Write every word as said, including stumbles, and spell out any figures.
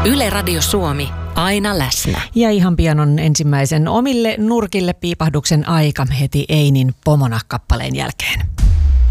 Yle Radio Suomi, aina läsnä. Ja ihan pian on ensimmäisen omille nurkille piipahduksen aika heti Einin Pomona kappaleen jälkeen.